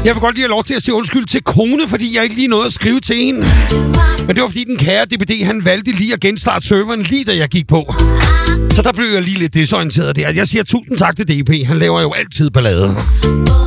Jeg vil godt lige have lov til at sige undskyld til kone, fordi jeg ikke lige nåede at skrive til hende. Men det var fordi den kære DPD, han valgte lige at genstarte serveren lige da jeg gik på. Så der blev jeg lige lidt desorienteret der. Jeg siger tusind tak til DP. Han laver jo altid ballade.